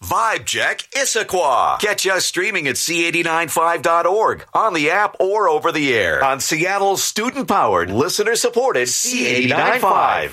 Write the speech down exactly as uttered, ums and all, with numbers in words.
Vibe Check Issaquah. Catch us streaming at C eight nine five dot org, on the app or over the air on Seattle's student-powered, listener-supported C eight nine five.